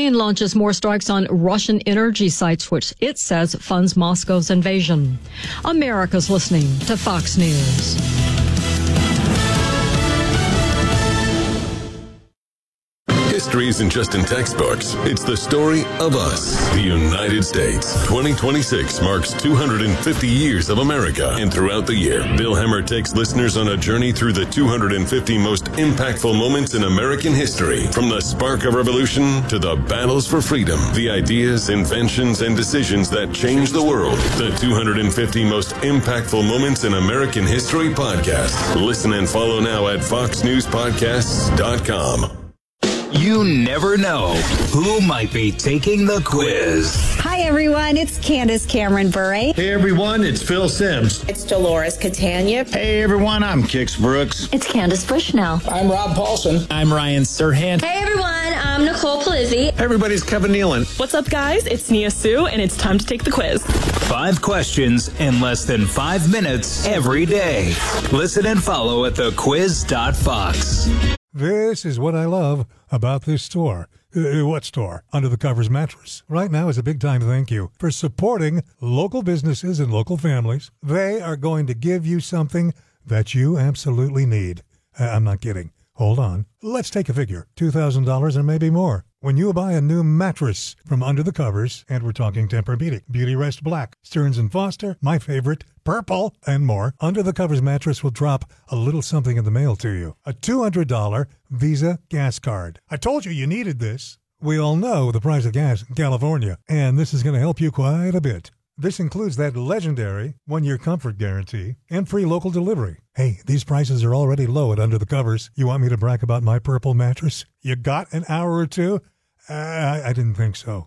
Spain launches more strikes on Russian energy sites, which it says funds Moscow's invasion. America's listening to Fox News. History isn't just in textbooks. It's the story of us, the United States. 2026 marks 250 years of America. And throughout the year, Bill Hemmer takes listeners on a journey through the 250 most impactful moments in American history. From the spark of revolution to the battles for freedom, the ideas, inventions, and decisions that changed the world. The 250 most impactful moments in American history podcast. Listen and follow now at foxnewspodcasts.com. You never know who might be taking the quiz. Hi, everyone. It's Candace Cameron Bure. Hey, everyone. It's Phil Sims. It's Dolores Catania. Hey, everyone. I'm Kix Brooks. It's Candace Bushnell. I'm Rob Paulson. I'm Ryan Serhant. Hey, everyone. I'm Nicole Palizzi. Hey, everybody's Kevin Nealon. What's up, guys? It's Nia Sue, and it's time to take the quiz. 5 questions in less than 5 minutes every day. Listen and follow at thequiz.fox. This is what I love about this store. What store? Under the Covers Mattress. Right now is a big-time thank you for supporting local businesses and local families. They are going to give you something that you absolutely need. I'm not kidding. Hold on. Let's take a figure. $2,000 or maybe more. When you buy a new mattress from Under the Covers, and we're talking Tempur-Pedic, Beauty Rest Black, Stearns & Foster, my favorite, Purple, and more, Under the Covers mattress will drop a little something in the mail to you. A $200 Visa gas card. I told you needed this. We all know the price of gas in California, and this is going to help you quite a bit. This includes that legendary 1-year comfort guarantee and free local delivery. Hey, these prices are already low at Under the Covers. You want me to brag about my Purple mattress? You got an hour or two? I didn't think so.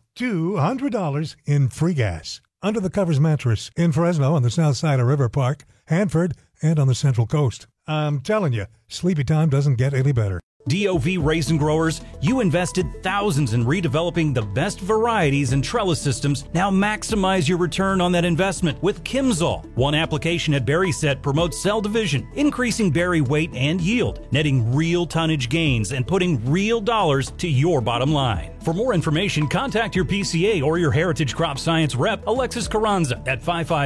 $200 in free gas. Under the Covers mattress in Fresno on the south side of River Park, Hanford, and on the Central Coast. I'm telling you, sleepy time doesn't get any better. DOV Raisin Growers, you invested thousands in redeveloping the best varieties and trellis systems. Now maximize your return on that investment with Kimzol. One application at Berry Set promotes cell division, increasing berry weight and yield, netting real tonnage gains, and putting real dollars to your bottom line. For more information, contact your PCA or your Heritage Crop Science rep, Alexis Carranza, at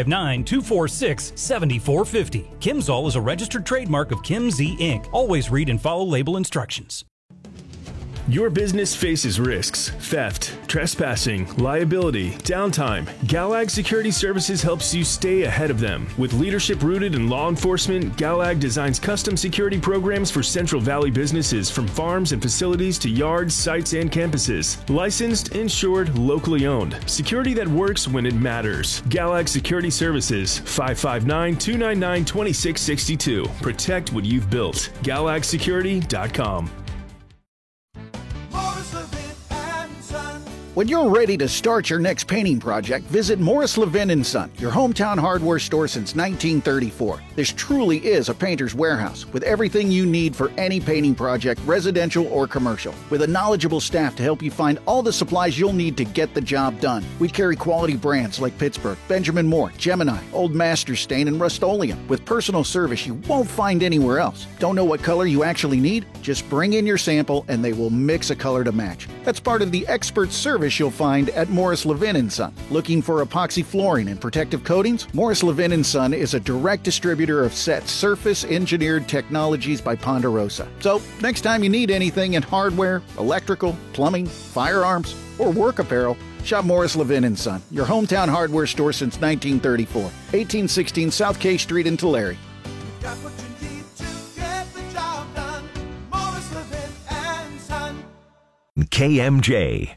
559-246-7450. Kimzol is a registered trademark of Kimz Inc. Always read and follow label instructions. Your business faces risks, theft, trespassing, liability, downtime. Galag Security Services helps you stay ahead of them. With leadership rooted in law enforcement, Galag designs custom security programs for Central Valley businesses, from farms and facilities to yards, sites, and campuses. Licensed, insured, locally owned. Security that works when it matters. Galag Security Services, 559-299-2662. Protect what you've built. GalagSecurity.com. When you're ready to start your next painting project, visit Morris Levin & Son, your hometown hardware store since 1934. This truly is a painter's warehouse with everything you need for any painting project, residential or commercial. With a knowledgeable staff to help you find all the supplies you'll need to get the job done. We carry quality brands like Pittsburgh, Benjamin Moore, Gemini, Old Master Stain, and Rust-Oleum with personal service you won't find anywhere else. Don't know what color you actually need? Just bring in your sample and they will mix a color to match. That's part of the expert service you'll find at Morris Levin & Son. Looking for epoxy flooring and protective coatings? Morris Levin & Son is a direct distributor of set surface engineered technologies by Ponderosa. So next time you need anything in hardware, electrical, plumbing, firearms, or work apparel, shop Morris Levin & Son, your hometown hardware store since 1934. 1816 South K Street in Tulare. Got what you need to get the job done. Morris Levin & Son. KMJ.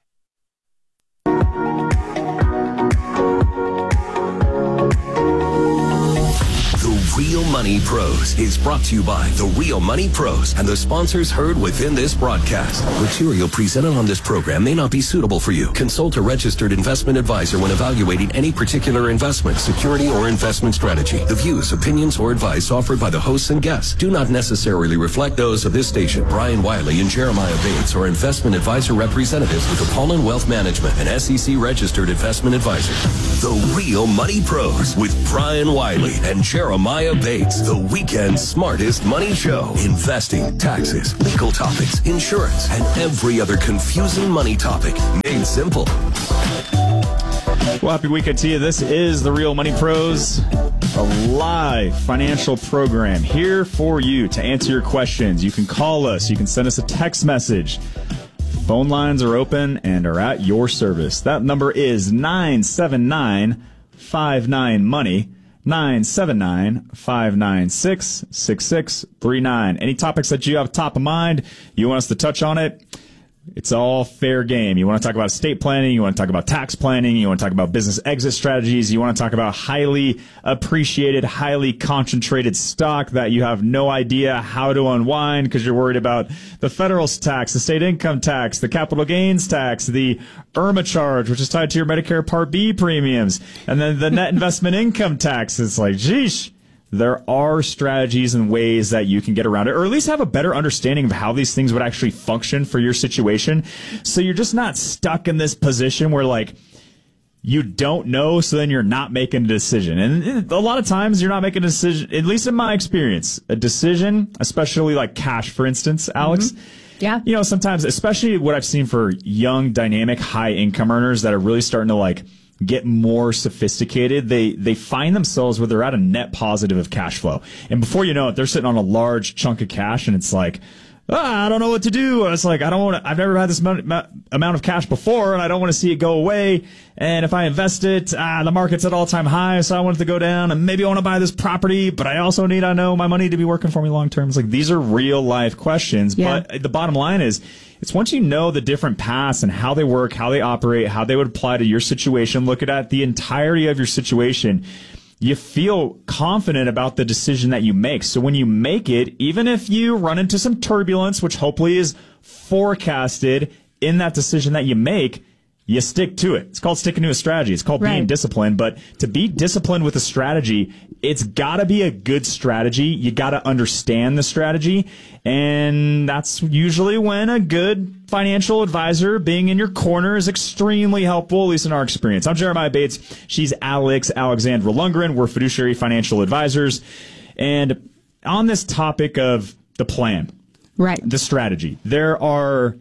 Real Money Pros is brought to you by The Real Money Pros and the sponsors heard within this broadcast. Material presented on this program may not be suitable for you. Consult a registered investment advisor when evaluating any particular investment, security, or investment strategy. The views, opinions, or advice offered by the hosts and guests do not necessarily reflect those of this station. Brian Wiley and Jeremiah Bates are investment advisor representatives with Apollon Wealth Management, an SEC registered investment advisor. The Real Money Pros with Brian Wiley and Jeremiah Andrea Bates, the weekend's smartest money show. Investing, taxes, legal topics, insurance, and every other confusing money topic made simple. Well, happy weekend to you. This is The Real Money Pros, a live financial program here for you to answer your questions. You can call us. You can send us a text message. Phone lines are open and are at your service. That number is 979-59-MONEY, 979-596-6639. Any topics that you have top of mind, you want us to touch on it, it's all fair game. You want to talk about estate planning, you want to talk about tax planning, you want to talk about business exit strategies, you want to talk about highly appreciated, highly concentrated stock that you have no idea how to unwind because you're worried about the federal tax, the state income tax, the capital gains tax, the IRMA charge, which is tied to your Medicare Part B premiums, and then the net investment income tax. It's like, geesh. There are strategies and ways that you can get around it, or at least have a better understanding of how these things would actually function for your situation. So you're just not stuck in this position where, like, you don't know, so then you're not making a decision. And a lot of times you're not making a decision, at least in my experience, a decision, especially like cash, for instance, Alex. Mm-hmm. Yeah. You know, sometimes, especially what I've seen for young, dynamic, high income earners that are really starting to, like, get more sophisticated, they find themselves where they're at a net positive of cash flow. And before you know it, they're sitting on a large chunk of cash, and it's like, I don't know what to do. It's like, I've never had this amount of cash before, and I don't want to see it go away. And if I invest it, the market's at all-time high, so I want it to go down, and maybe I want to buy this property, but I also need, I know, my money to be working for me long-term. It's like, these are real-life questions, yeah. But the bottom line is, it's once you know the different paths and how they work, how they operate, how they would apply to your situation, look at the entirety of your situation, you feel confident about the decision that you make. So when you make it, even if you run into some turbulence, which hopefully is forecasted in that decision that you make, you stick to it. It's called sticking to a strategy. It's called being disciplined. But to be disciplined with a strategy, it's got to be a good strategy. You got to understand the strategy. And that's usually when a good financial advisor being in your corner is extremely helpful, at least in our experience. I'm Jeremiah Bates. She's Alexandra Lundgren. We're fiduciary financial advisors. And on this topic of the plan, the strategy, there are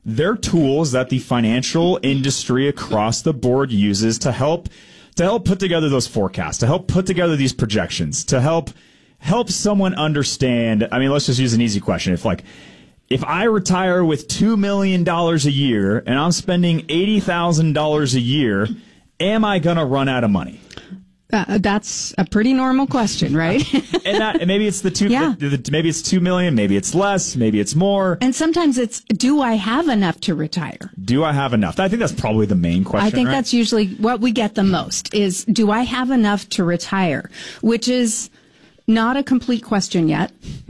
tools that the financial industry across the board uses to help put together those forecasts, to help put together these projections, to help someone understand. I mean, let's just use an easy question. If I retire with $2 million a year and I'm spending $80,000 a year, am I going to run out of money? That's a pretty normal question, right? and maybe it's maybe it's 2 million, maybe it's less, maybe it's more. And sometimes it's, do I have enough to retire? Do I have enough? I think that's probably the main question. I think that's usually what we get the most is, do I have enough to retire? Which is not a complete question yet.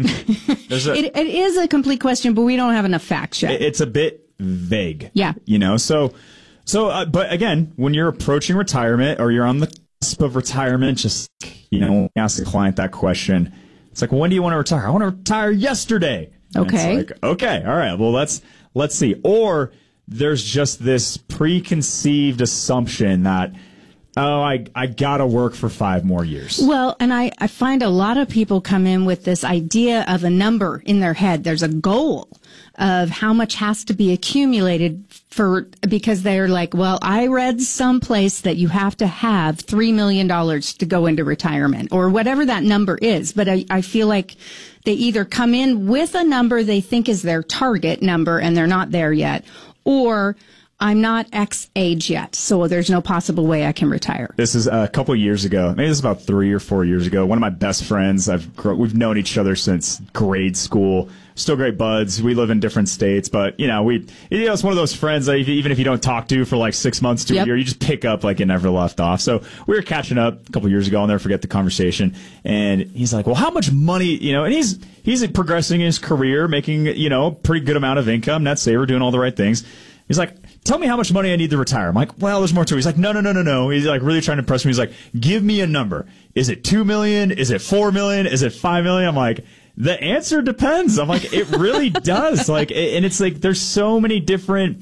It is a complete question, but we don't have enough facts yet. It's a bit vague. Yeah. You know, but again, when you're approaching retirement or you're on the of retirement, just, ask the client that question. It's like, when do you want to retire? I want to retire yesterday. Okay. It's like, okay, all right, well, let's see. Or there's just this preconceived assumption that, I got to work for 5 more years. Well, and I find a lot of people come in with this idea of a number in their head. There's a goal of how much has to be accumulated because they're like, well, I read someplace that you have to have $3 million to go into retirement or whatever that number is. But I feel like they either come in with a number they think is their target number and they're not there yet, or I'm not X age yet, so there's no possible way I can retire. This is a couple of years ago. Maybe this is about 3 or 4 years ago. One of my best friends, we've known each other since grade school. Still great buds. We live in different states, but it's one of those friends that even if you don't talk to for like 6 months to a year, you just pick up like it never left off. So we were catching up a couple of years ago. I'll never forget the conversation. And he's like, well, how much money, and he's progressing in his career, making, a pretty good amount of income, net saver, doing all the right things. He's like, tell me how much money I need to retire. I'm like, well, there's more to it. He's like, no. He's like really trying to impress me. He's like, give me a number. Is it 2 million? Is it 4 million? Is it 5 million? I'm like, the answer depends. I'm like, it really does. And it's like, there's so many different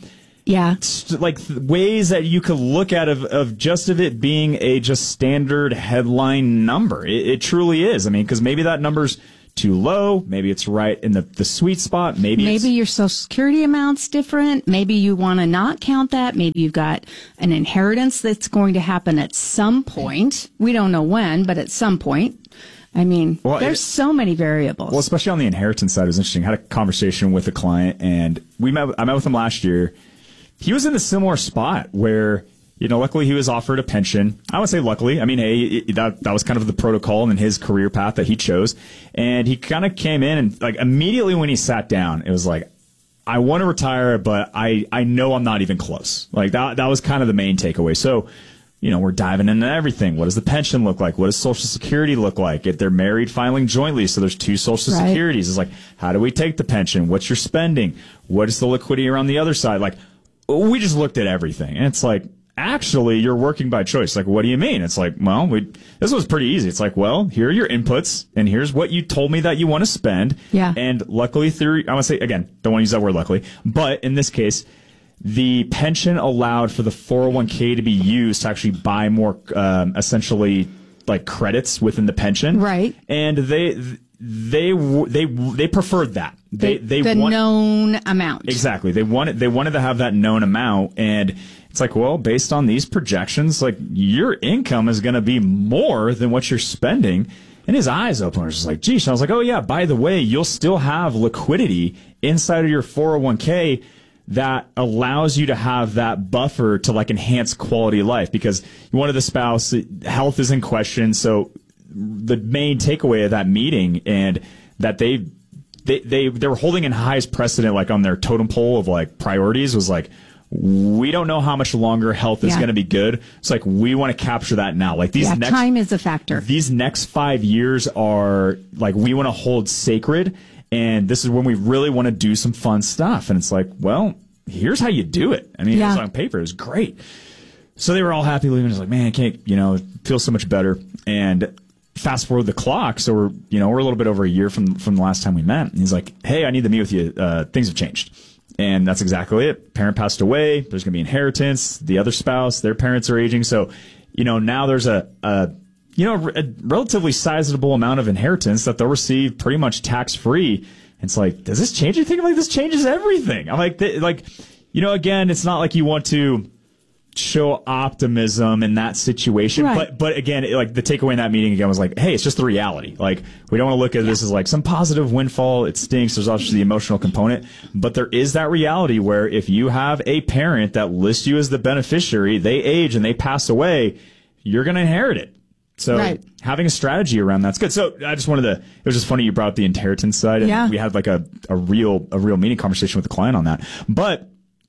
Yeah. like ways that you could look at of it being a just standard headline number. It truly is. I mean, because maybe that number's too low. Maybe it's right in the sweet spot. Maybe your Social Security amount's different. Maybe you want to not count that. Maybe you've got an inheritance that's going to happen at some point. We don't know when, but at some point. I mean, there's so many variables. Well, especially on the inheritance side, it was interesting. I had a conversation with a client, and I met with him last year. He was in a similar spot where, luckily he was offered a pension. I would say luckily. I mean, hey, that was kind of the protocol in his career path that he chose. And he kind of came in and like immediately when he sat down, it was like, I want to retire, but I know I'm not even close. Like that was kind of the main takeaway. So, we're diving into everything. What does the pension look like? What does Social Security look like? If they're married, filing jointly, so there's two Social Securities. It's like, how do we take the pension? What's your spending? What is the liquidity around the other side? Like, we just looked at everything. And it's like, actually, you're working by choice. Like, what do you mean? It's like, well, this was pretty easy. It's like, well, here are your inputs, and here's what you told me that you want to spend. Yeah. And luckily, I want to say, again, don't want to use that word luckily, but in this case, the pension allowed for the 401k to be used to actually buy more, essentially, like credits within the pension. Right. And they preferred that. The known amount. Exactly. They wanted to have that known amount, and it's like, well, based on these projections, like your income is going to be more than what you're spending. And his eyes opened. I was just like, geez. I was like, oh yeah, by the way, you'll still have liquidity inside of your 401k that allows you to have that buffer to like enhance quality of life, because you wanted the spouse, health is in question. So the main takeaway of that meeting, and that they were holding in highest precedent, like on their totem pole of like priorities, was like, we don't know how much longer health is going to be good. It's like, we want to capture that now. Like time is a factor. These next 5 years are like, we want to hold sacred. And this is when we really want to do some fun stuff. And it's like, well, here's how you do it. I mean, it was on paper. It was great. So they were all happy leaving. It's like, man, I can't, feel so much better. And fast forward the clock. So we're a little bit over a year from the last time we met. And he's like, hey, I need to meet with you. Things have changed. And that's exactly it. Parent passed away. There's going to be inheritance. The other spouse, their parents are aging. So, now there's a relatively sizable amount of inheritance that they'll receive pretty much tax-free. It's like, does this change anything? I'm like, this changes everything. I'm like, again, it's not like you want to show optimism in that situation. Right. But again, like the takeaway in that meeting again was like, hey, it's just the reality. Like, we don't want to look at this as like some positive windfall. It stinks. There's obviously the emotional component, but there is that reality where if you have a parent that lists you as the beneficiary, they age and they pass away, you're going to inherit it. So having a strategy around that's good. So I just wanted to, it was just funny you brought up the inheritance side, and we had like a real meeting conversation with the client on that. But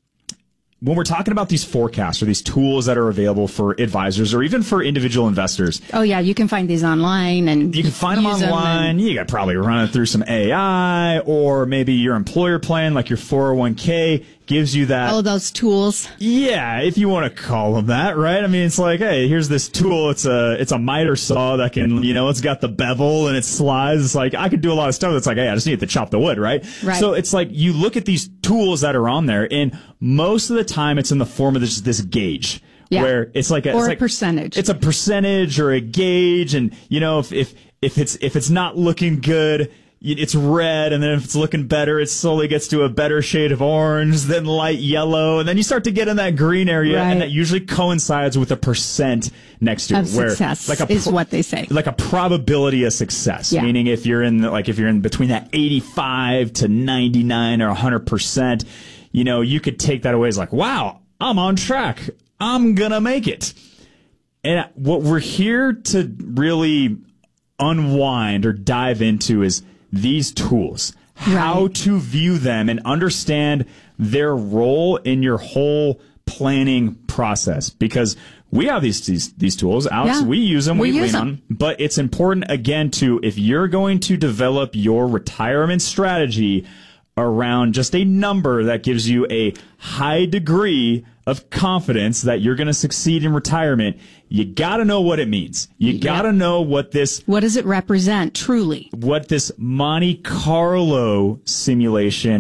when we're talking about these forecasts or these tools that are available for advisors or even for individual investors. Oh yeah, you can find these online, and you can find them online. You got to probably run it through some AI, or maybe your employer plan, like your 401k, gives you that. Oh, those tools. Yeah, if you want to call them that, right? I mean, it's like, hey, here's this tool. It's a miter saw that can, it's got the bevel and it slides. It's like, I could do a lot of stuff. It's like, hey, I just need to chop the wood, right? Right. So it's like, you look at these tools that are on there, and most of the time it's in the form of this gauge. Yeah. Where it's like a percentage. It's a percentage or a gauge, and if it's not looking good, it's red, and then if it's looking better, it slowly gets to a better shade of orange, then light yellow, and then you start to get in that green area, and that usually coincides with a percent next to it. Where success is what they say. Like a probability of success, meaning if you're in between that 85 to 99 or 100%, you could take that away as like, wow, I'm on track. I'm gonna make it. And what we're here to really unwind or dive into is these tools, how to view them and understand their role in your whole planning process. Because we have these tools, Alex, we use them, we lean on them. But it's important, again, if you're going to develop your retirement strategy around just a number that gives you a high degree of confidence that you're going to succeed in retirement, you got to know what it means. You got to know what does it represent truly? What this Monte Carlo simulation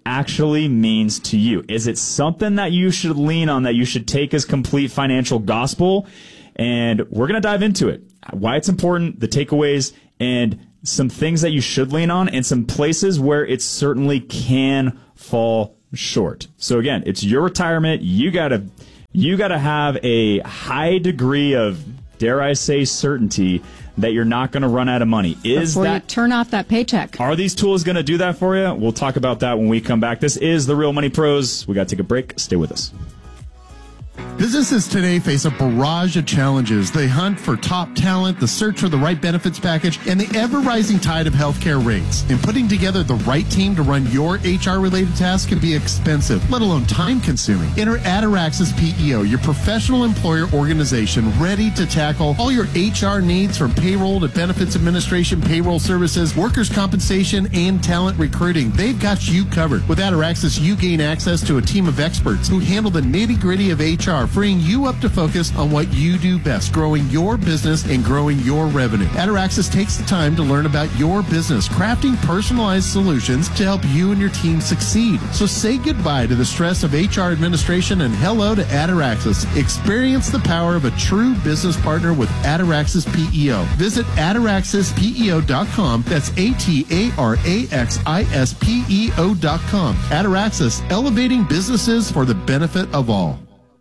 actually means to you. Is it something that you should lean on, that you should take as complete financial gospel? And we're going to dive into it. Why it's important, the takeaways, and some things that you should lean on, and some places where it certainly can fall short. So again, it's your retirement. You gotta have a high degree of, dare I say, certainty that you're not going to run out of money. Before you turn off that paycheck. Are these tools going to do that for you? We'll talk about that when we come back. This is The Real Money Pros. We got to take a break. Stay with us. Businesses today face a barrage of challenges. They hunt for top talent, the search for the right benefits package, and the ever-rising tide of healthcare rates. And putting together the right team to run your HR-related tasks can be expensive, let alone time-consuming. Enter Ataraxis PEO, your professional employer organization ready to tackle all your HR needs, from payroll to benefits administration, payroll services, workers' compensation, and talent recruiting. They've got you covered. With Ataraxis, you gain access to a team of experts who handle the nitty-gritty of HR, freeing you up to focus on what you do best, growing your business and growing your revenue. Ataraxis takes the time to learn about your business, crafting personalized solutions to help you and your team succeed. So say goodbye to the stress of HR administration and hello to Ataraxis. Experience the power of a true business partner with Ataraxis PEO. Visit ataraxispeo.com. That's ATARAXISPEO.com. Ataraxis, elevating businesses for the benefit of all.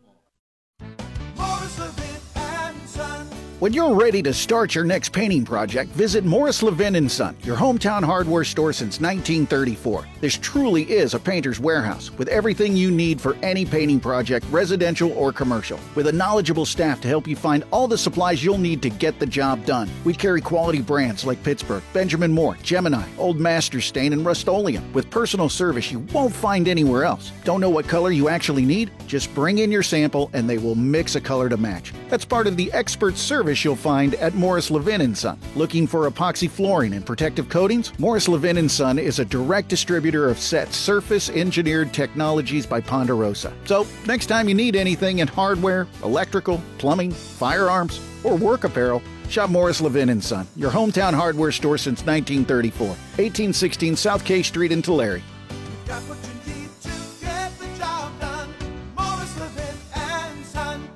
When you're ready to start your next painting project, visit Morris Levin & Son, your hometown hardware store since 1934. This truly is a painter's warehouse with everything you need for any painting project, residential or commercial. With a knowledgeable staff to help you find all the supplies you'll need to get the job done. We carry quality brands like Pittsburgh, Benjamin Moore, Gemini, Old Master Stain, and Rust-Oleum with personal service you won't find anywhere else. Don't know what color you actually need? Just bring in your sample and they will mix a color to match. That's part of the expert service you'll find at Morris Levin & Son. Looking for epoxy flooring and protective coatings? Morris Levin & Son is a direct distributor of set surface engineered technologies by Ponderosa. So next time you need anything in hardware, electrical, plumbing, firearms, or work apparel, shop Morris Levin & Son, your hometown hardware store since 1934. 1816 South K Street in Tulare. Got what you need to get the job done. Morris Levin & Son.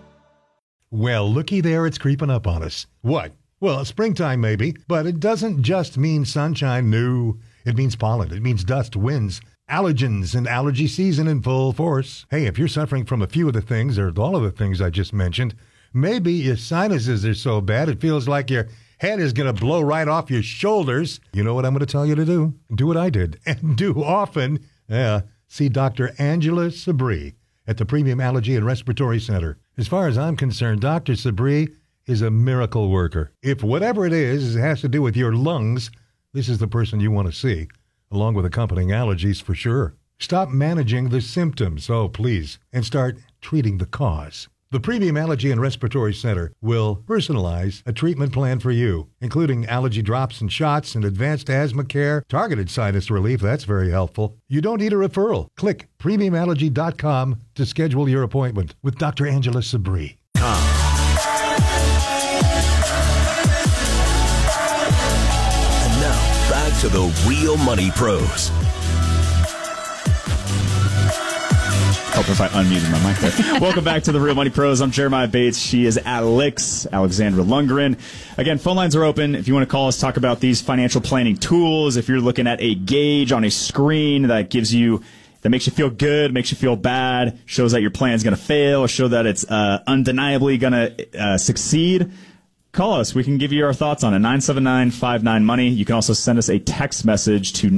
Well, looky there, it's creeping up on us. What? Well, springtime maybe, but it doesn't just mean sunshine. No, it means pollen. It means dust, winds, allergens, and allergy season in full force. Hey, if you're suffering from a few of the things or all of the things I just mentioned, maybe your sinuses are so bad it feels like your head is going to blow right off your shoulders. You know what I'm going to tell you to do? Do what I did, and do often. See Dr. Angela Sabri at the Premium Allergy and Respiratory Center. As far as I'm concerned, Dr. Sabri is a miracle worker. If whatever it is has to do with your lungs, this is the person you want to see, along with accompanying allergies for sure. Stop managing the symptoms, please, and start treating the cause. The Premium Allergy and Respiratory Center will personalize a treatment plan for you, including allergy drops and shots and advanced asthma care, targeted sinus relief. That's very helpful. You don't need a referral. Click premiumallergy.com to schedule your appointment with Dr. Angela Sabri. And now, back to the Real Money Pros. Help if I unmuted my mic there. Welcome back to the Real Money Pros. I'm Jeremiah Bates. She is Alexandra Lundgren. Again, phone lines are open. If you want to call us, talk about these financial planning tools. If you're looking at a gauge on a screen that makes you feel good, makes you feel bad, shows that your plan is going to fail, or show that it's undeniably going to succeed, call us. We can give you our thoughts on it. 979-59-MONEY. You can also send us a text message to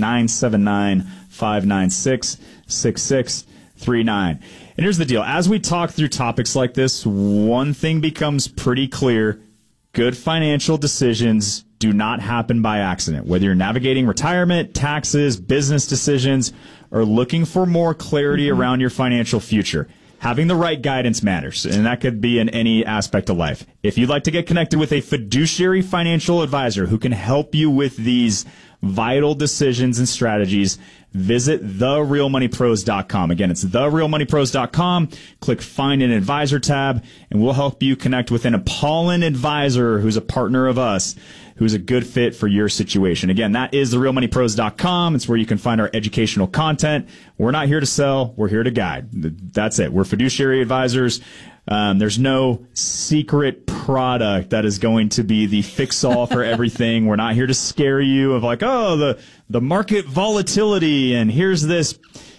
979-596-6639. And here's the deal. As we talk through topics like this, one thing becomes pretty clear. Good financial decisions do not happen by accident. Whether you're navigating retirement, taxes, business decisions, or looking for more clarity around your financial future, having the right guidance matters, and that could be in any aspect of life. If you'd like to get connected with a fiduciary financial advisor who can help you with these vital decisions and strategies, visit therealmoneypros.com. Again, it's therealmoneypros.com. Click Find an Advisor tab, and we'll help you connect with an Apollon advisor who's a partner of us, who's a good fit for your situation. Again, that is therealmoneypros.com. It's where you can find our educational content. We're not here to sell. We're here to guide. That's it. We're fiduciary advisors. There's no secret product that is going to be the fix-all for everything. We're not here to scare you of like, oh, the market volatility, and here's this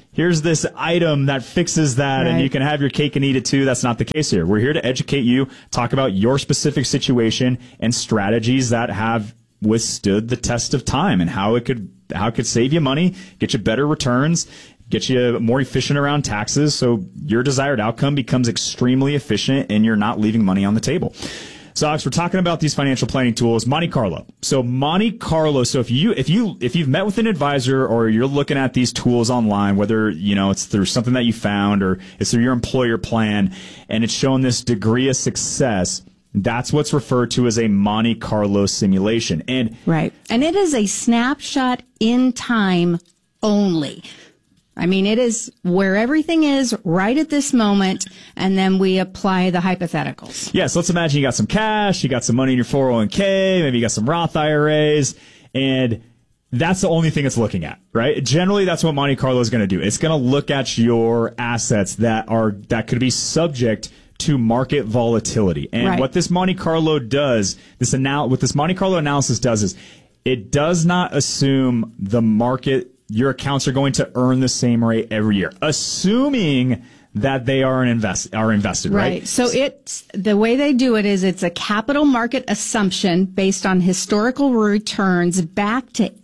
item that fixes that, and you can have your cake and eat it too. That's not the case here. We're here to educate you, talk about your specific situation and strategies that have withstood the test of time, and how it could save you money, get you better returns, get you more efficient around taxes, so your desired outcome becomes extremely efficient and you're not leaving money on the table. So, Alex, we're talking about these financial planning tools, Monte Carlo. So, Monte Carlo. So, if you've met with an advisor or you're looking at these tools online, whether it's through something that you found or it's through your employer plan, and it's shown this degree of success, that's what's referred to as a Monte Carlo simulation. And it is a snapshot in time only. I mean, it is where everything is right at this moment, and then we apply the hypotheticals. Yeah, so let's imagine you got some cash, you got some money in your 401k, maybe you got some Roth IRAs, and that's the only thing it's looking at, right? Generally, that's what Monte Carlo is going to do. It's going to look at your assets that could be subject to market volatility. And what this Monte Carlo does, what this Monte Carlo analysis does is it does not assume the market, your accounts are going to earn the same rate every year, assuming that they are invested, right? So it's the way they do it is it's a capital market assumption based on historical returns back to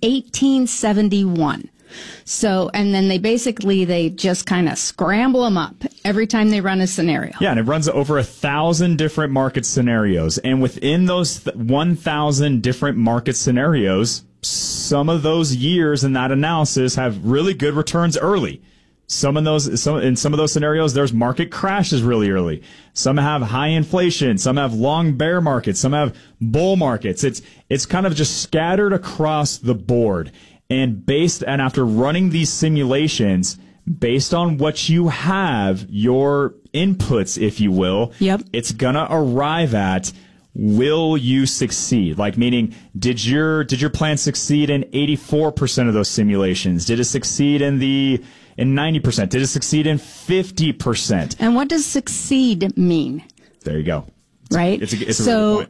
1871. So, and then they just kind of scramble them up every time they run a scenario. Yeah, and it runs over 1,000 different market scenarios. And within those 1,000 different market scenarios, some of those years in that analysis have really good returns early. In some of those scenarios, there's market crashes really early. Some have high inflation. Some have long bear markets. Some have bull markets. It's kind of just scattered across the board. And after running these simulations, based on what you have, your inputs, if you will, it's gonna arrive at, will you succeed? Like, meaning, did your plan succeed in 84% of those simulations? Did it succeed in 90%? Did it succeed in 50%? And what does succeed mean? There you go. Right? It's a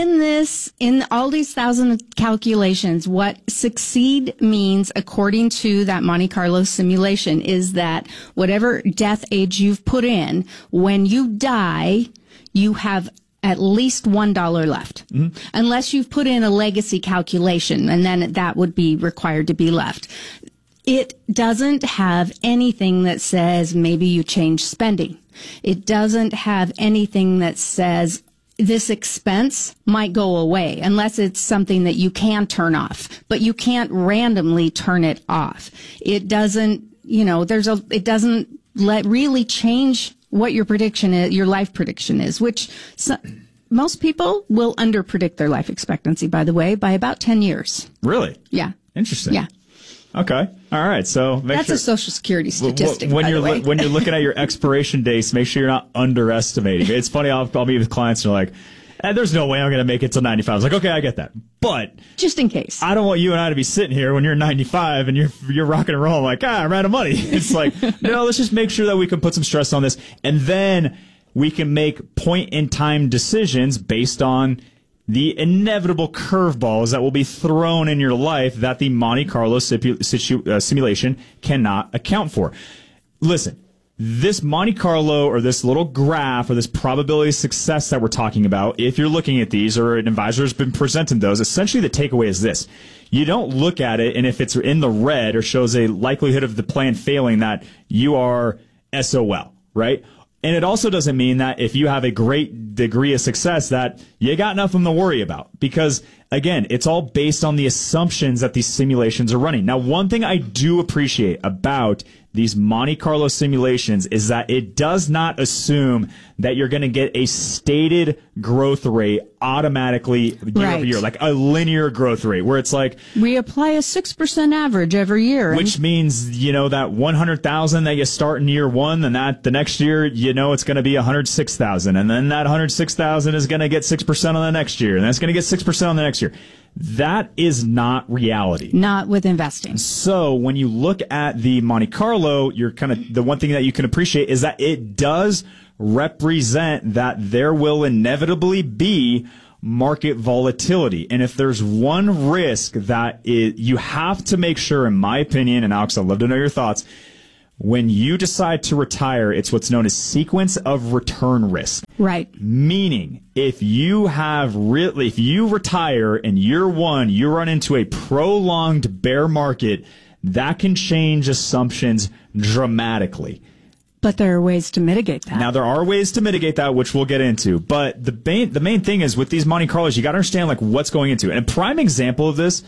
in all these 1,000 calculations, what succeed means, according to that Monte Carlo simulation, is that whatever death age you've put in, when you die, you have at least $1 left. Mm-hmm. Unless you've put in a legacy calculation, and then that would be required to be left. It doesn't have anything that says maybe you change spending. It doesn't have anything that says this expense might go away, unless it's something that you can turn off, but you can't randomly turn it off. It doesn't, it doesn't really change what your prediction is, your life prediction is, which most people will underpredict their life expectancy, by the way, by about 10 years. Really? Yeah. Interesting. Yeah. Okay. All right. So that's a Social Security statistic. When you're looking at your expiration dates, make sure you're not underestimating. It's funny. I'll meet with clients and they're like, "There's no way I'm going to make it till 95." I was like, "Okay, I get that, but just in case, I don't want you and I to be sitting here when you're 95 and you're rocking and rolling like, I'm out of money." It's like, no, let's just make sure that we can put some stress on this, and then we can make point in time decisions based on the inevitable curveballs that will be thrown in your life that the Monte Carlo simulation cannot account for. Listen, this Monte Carlo, or this little graph, or this probability of success that we're talking about, if you're looking at these, or an advisor has been presenting those, essentially the takeaway is this. You don't look at it, and if it's in the red or shows a likelihood of the plan failing, that you are SOL, right? And it also doesn't mean that if you have a great degree of success that you got nothing to worry about. Because, again, it's all based on the assumptions that these simulations are running. Now, one thing I do appreciate about these Monte Carlo simulations is that it does not assume that you're going to get a stated growth rate automatically year over year, like a linear growth rate, where it's like we apply a 6% average every year, which means that 100,000 that you start in year one, and that the next year it's going to be 106,000, and then that 106,000 is going to get 6% on the next year, and that's going to get 6% on the next year. That is not reality. Not with investing. So when you look at the Monte Carlo, the one thing that you can appreciate is that it does represent that there will inevitably be market volatility. And if there's one risk that you have to make sure, in my opinion, and Alex, I'd love to know your thoughts, when you decide to retire, it's what's known as sequence of return risk. Right. Meaning, if you retire in year one, you run into a prolonged bear market, that can change assumptions dramatically. But there are ways to mitigate that. Now, there are ways to mitigate that, which we'll get into. But the main thing is with these Monte Carlos, you got to understand what's going into it. And a prime example of this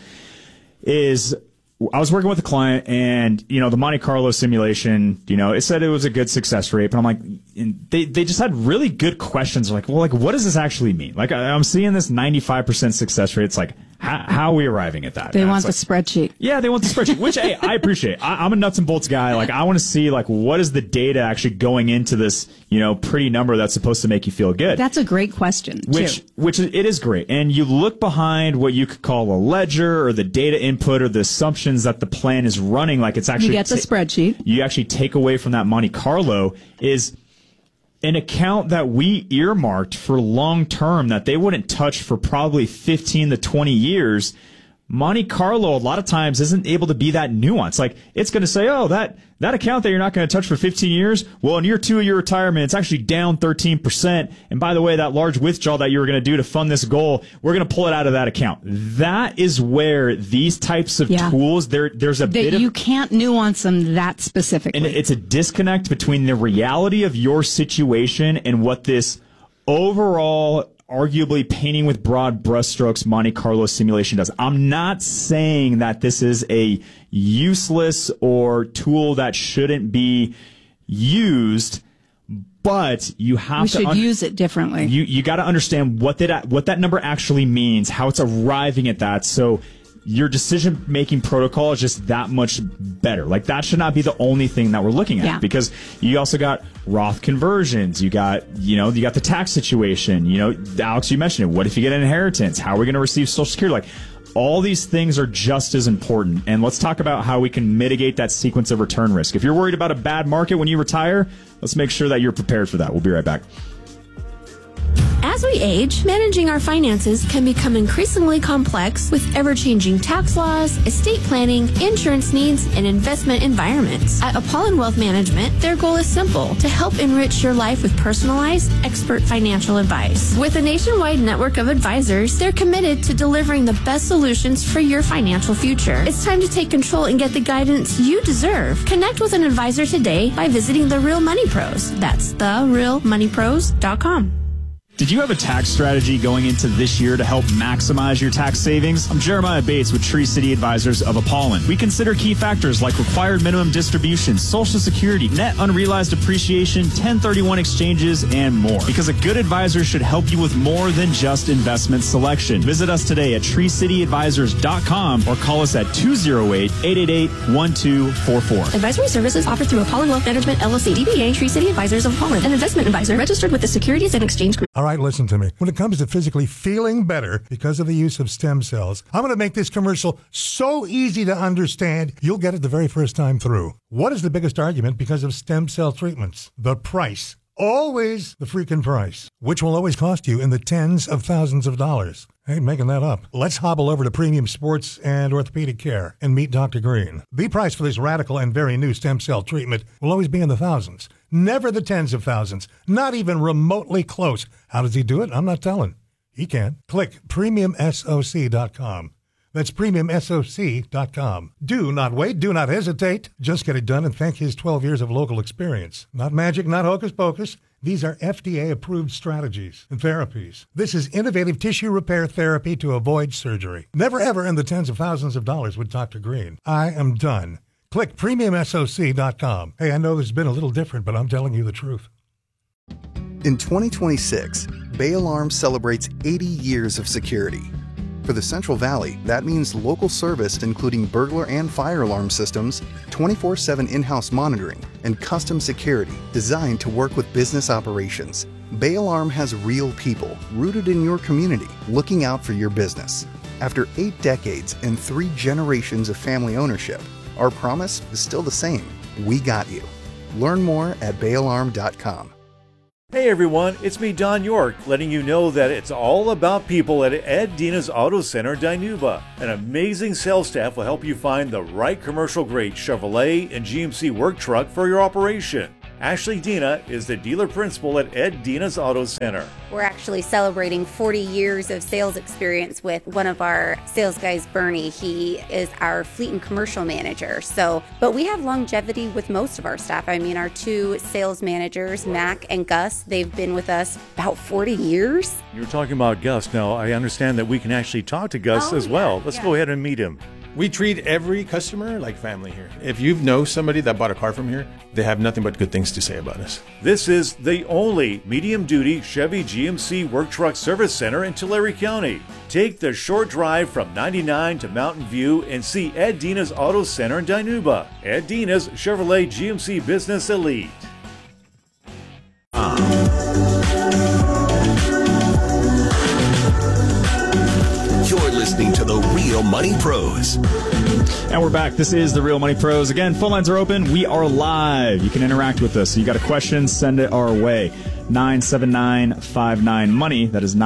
is, I was working with a client, and the Monte Carlo simulation, it said it was a good success rate, but I'm like, they just had really good questions. Like, well, what does this actually mean? Like, I'm seeing this 95% success rate. It's like, how are we arriving at that? They want the spreadsheet. Yeah, they want the spreadsheet, which, hey, I appreciate. I'm a nuts and bolts guy. Like, I want to see, what is the data actually going into this, pretty number that's supposed to make you feel good. That's a great question, Which it is great. And you look behind what you could call a ledger, or the data input, or the assumptions that the plan is running, like it's actually... You get the spreadsheet. You actually take away from that Monte Carlo is an account that we earmarked for long term that they wouldn't touch for probably 15 to 20 years. Monte Carlo, a lot of times, isn't able to be that nuanced. Like, it's going to say, oh, that account that you're not going to touch for 15 years, well, in year 2 of your retirement, it's actually down 13%. And by the way, that large withdrawal that you were going to do to fund this goal, we're going to pull it out of that account. That is where these types of tools, there's a bit of... You can't nuance them that specifically. And it's a disconnect between the reality of your situation and what this overall, arguably painting with broad brushstrokes Monte Carlo simulation does. I'm not saying that this is a useless or tool that shouldn't be used, but you have we should use it differently. You got to understand what that number actually means, how it's arriving at that. So your decision-making protocol is just that much better. Like, that should not be the only thing that we're looking at, because you also got Roth conversions. You got the tax situation. Alex, you mentioned it. What if you get an inheritance? How are we going to receive Social Security? Like, all these things are just as important. And let's talk about how we can mitigate that sequence of return risk. If you're worried about a bad market when you retire, let's make sure that you're prepared for that. We'll be right back. As we age, managing our finances can become increasingly complex with ever-changing tax laws, estate planning, insurance needs, and investment environments. At Apollon Wealth Management, their goal is simple: to help enrich your life with personalized, expert financial advice. With a nationwide network of advisors, they're committed to delivering the best solutions for your financial future. It's time to take control and get the guidance you deserve. Connect with an advisor today by visiting The Real Money Pros. That's therealmoneypros.com. Did you have a tax strategy going into this year to help maximize your tax savings? I'm Jeremiah Bates with Tree City Advisors of Apollon. We consider key factors like required minimum distributions, Social Security, net unrealized appreciation, 1031 exchanges, and more. Because a good advisor should help you with more than just investment selection. Visit us today at treecityadvisors.com or call us at 208-888-1244. Advisory services offered through Apollon Wealth Management, LLC, DBA Tree City Advisors of Apollon, an investment advisor registered with the Securities and Exchange Group. All right, listen to me. When it comes to physically feeling better because of the use of stem cells, I'm going to make this commercial so easy to understand, you'll get it the very first time through. What is the biggest argument because of stem cell treatments? The price. Always the freaking price, which will always cost you in the tens of thousands of dollars. I ain't making that up. Let's hobble over to Premium Sports and Orthopedic Care and meet Dr. Green. The price for this radical and very new stem cell treatment will always be in the thousands, never the tens of thousands, not even remotely close. How does he do it? I'm not telling. He can. Click PremiumSoc.com. That's PremiumSoc.com. Do not wait. Do not hesitate. Just get it done and thank his 12 years of local experience. Not magic, not hocus pocus. These are FDA-approved strategies and therapies. This is innovative tissue repair therapy to avoid surgery. Never ever in the tens of thousands of dollars with Dr. Green. I am done. Click premiumsoc.com. Hey, I know this has been a little different, but I'm telling you the truth. In 2026, Bay Alarm celebrates 80 years of security. For the Central Valley, that means local service including burglar and fire alarm systems, 24/7 in-house monitoring, and custom security designed to work with business operations. Bay Alarm has real people rooted in your community looking out for your business. After 8 decades and 3 generations of family ownership, our promise is still the same. We got you. Learn more at bayalarm.com. Hey everyone, it's me, Don York, letting you know that it's all about people at Ed Dina's Auto Center, Dinuba. An amazing sales staff will help you find the right commercial-grade Chevrolet and GMC work truck for your operation. Ashley Dina is the dealer principal at Ed Dina's Auto Center. We're actually celebrating 40 years of sales experience with one of our sales guys, Bernie. He is our fleet and commercial manager. But we have longevity with most of our staff. I mean, our 2 sales managers, Mac and Gus, they've been with us about 40 years. You're talking about Gus. Now, I understand that we can actually talk to Gus as well. Let's go ahead and meet him. We treat every customer like family here. If you know somebody that bought a car from here, they have nothing but good things to say about us. This is the only medium-duty Chevy GMC work truck service center in Tulare County. Take the short drive from 99 to Mountain View and see Ed Dina's Auto Center in Dinuba. Ed Dina's Chevrolet GMC Business Elite. You're listening to the Real Money Pros. And we're back. This is the Real Money Pros. Again, phone lines are open. We are live. You can interact with us. So you got a question, send it our way. 979-59-MONEY. That is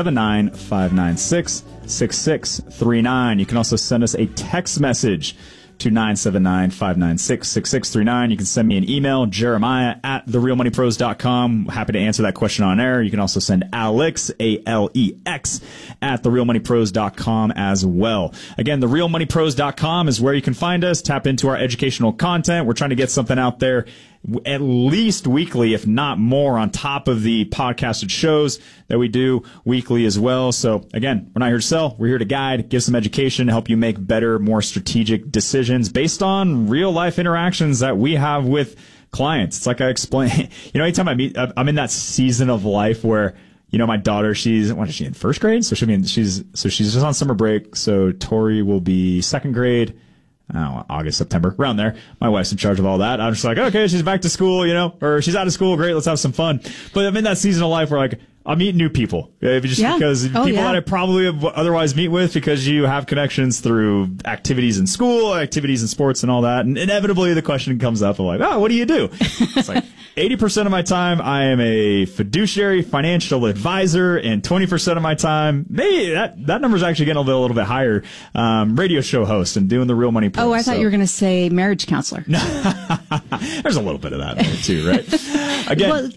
979-596-6639. You can also send us a text message to 979-596-6639. You can send me an email, jeremiah@therealmoneypros.com. Happy to answer that question on air. You can also send Alex, ALEX, @therealmoneypros.com as well. Again, therealmoneypros.com is where you can find us. Tap into our educational content. We're trying to get something out there at least weekly, if not more, on top of the podcasted shows that we do weekly as well. So again, we're not here to sell. We're here to guide, give some education, help you make better, more strategic decisions based on real life interactions that we have with clients. It's like I explain, anytime I'm in that season of life where, my daughter, she's in first grade? So she's just on summer break. So Tori will be second grade. August, September, around there. My wife's in charge of all that. I'm just like, okay, she's back to school, or she's out of school. Great. Let's have some fun. But I'm in that season of life where I'm meeting new people because that I probably would otherwise meet with because you have connections through activities in school, activities in sports and all that. And inevitably the question comes up of what do you do? It's like 80% of my time I am a fiduciary financial advisor, and 20% of my time, maybe that number's actually getting a little bit higher, radio show host and doing the Real Money Pros. Oh, I thought you were going to say marriage counselor. There's a little bit of that there too, right? Again,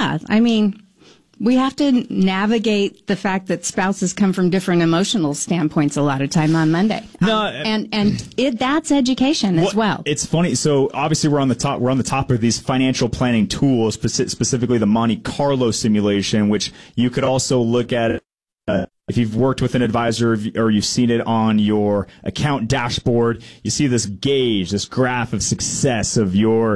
we have to navigate the fact that spouses come from different emotional standpoints a lot of time on Monday. That's education as well. It's funny. So obviously we're on the top of these financial planning tools, specifically the Monte Carlo simulation, which you could also look at if you've worked with an advisor or you've seen it on your account dashboard. You see this gauge, this graph of success of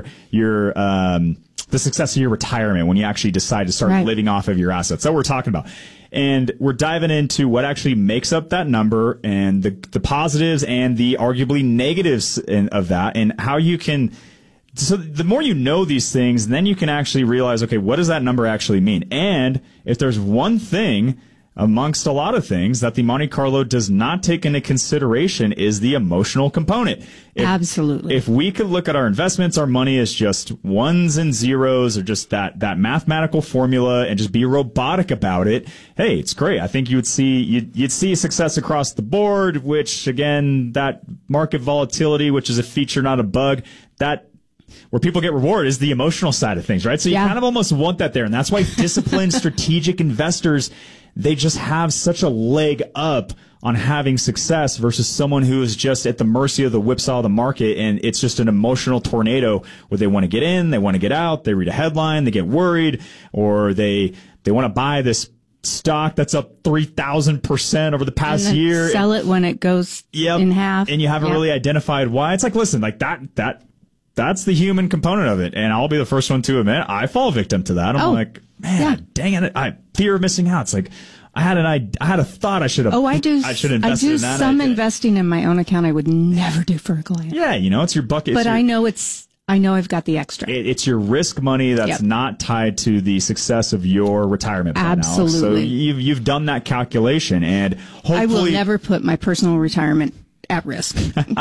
the success of your retirement when you actually decide to start living off of your assets. That's what we're talking about. And we're diving into what actually makes up that number and the positives and the arguably negatives of that, and how you can. So the more you know these things, then you can actually realize, okay, what does that number actually mean? And if there's one thing amongst a lot of things that the Monte Carlo does not take into consideration is the emotional component. Absolutely. If we could look at our investments, our money is just ones and zeros, or just that mathematical formula, and just be robotic about it, hey, it's great. I think you'd see success across the board, which again, that market volatility, which is a feature, not a bug, that where people get rewarded is the emotional side of things, right? So you kind of almost want that there. And that's why disciplined strategic investors, they just have such a leg up on having success versus someone who is just at the mercy of the whipsaw of the market, and it's just an emotional tornado where they want to get in, they want to get out, they read a headline, they get worried, or they want to buy this stock that's up 3,000% over the past and then year. Sell it when it goes in half. And you haven't really identified why. It's like, listen, like that's the human component of it. And I'll be the first one to admit I fall victim to that. I'm like, man, dang it. Fear of missing out. It's like, I had a thought I should have. I do. I should invest in that. Some investing in my own account I would never do for a client. Yeah, it's your bucket. But I know I've got the extra. It's your risk money that's not tied to the success of your retirement plan. Absolutely. Alex. So you've done that calculation, and hopefully I will never put my personal retirement at risk.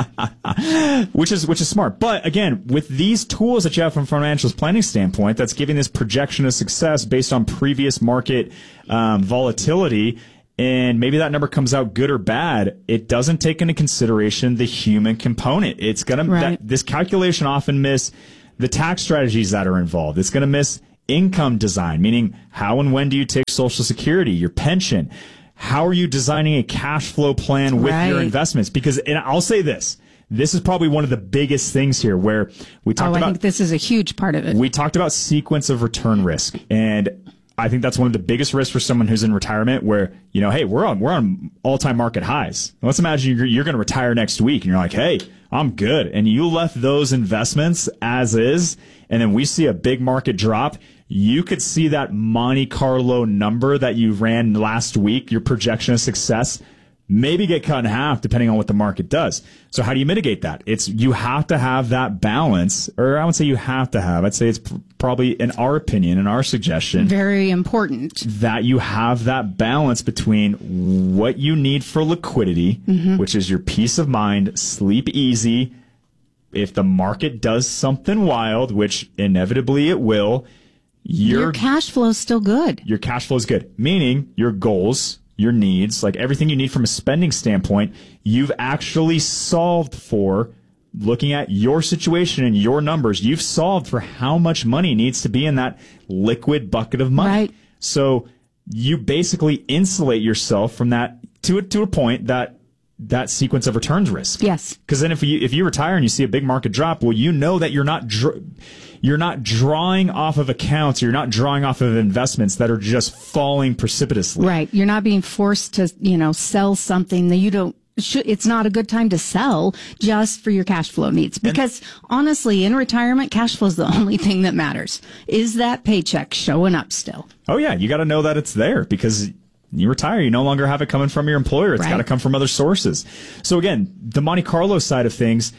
which is smart. But again, with these tools that you have from financial planning standpoint, that's giving this projection of success based on previous market volatility, and maybe that number comes out good or bad, it doesn't take into consideration the human component. It's gonna this calculation often miss the tax strategies that are involved. It's gonna miss income design, meaning how and when do you take Social Security, your pension. How are you designing a cash flow plan with your investments? Because, and I'll say this is probably one of the biggest things here where we talked about. I think this is a huge part of it. We talked about sequence of return risk. And I think that's one of the biggest risks for someone who's in retirement where, hey, we're on all-time market highs. Let's imagine you're going to retire next week and you're like, hey, I'm good. And you left those investments as is. And then we see a big market drop. You could see that Monte Carlo number that you ran last week, your projection of success, maybe get cut in half depending on what the market does. So how do you mitigate that? You have to have that balance, or I would say you have to have, I'd say it's probably, in our opinion, in our suggestion, very important that you have that balance between what you need for liquidity, which is your peace of mind, sleep easy. If the market does something wild, which inevitably it will, your cash flow is still good. Your cash flow is good, meaning your goals, your needs, like everything you need from a spending standpoint, you've actually solved for. Looking at your situation and your numbers, you've solved for how much money needs to be in that liquid bucket of money. Right. So you basically insulate yourself from that to a point that sequence of returns risk. Yes. Because then if you retire and you see a big market drop, well, you know that you're not drawing off of accounts, you're not drawing off of investments that are just falling precipitously. Right. You're not being forced to, sell something that you don't. It's not a good time to sell just for your cash flow needs. Because honestly, in retirement, cash flow is the only thing that matters. Is that paycheck showing up still? Oh, yeah. You got to know that it's there because you retire. You no longer have it coming from your employer. It's got to come from other sources. So again, the Monte Carlo side of things,